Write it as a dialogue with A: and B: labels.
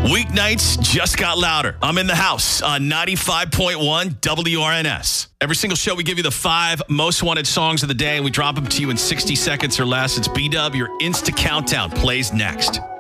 A: Weeknights just got louder. I'm in the house on 95.1 WRNS. Every single show, we give you the 5 most wanted songs of the day, and we drop them to you in 60 seconds or less. It's B-Dub. Your Insta Countdown plays next.